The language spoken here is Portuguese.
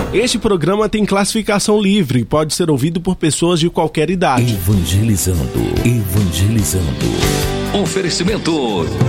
Este programa tem classificação livre e pode ser ouvido por pessoas de qualquer idade. Evangelizando. Oferecimento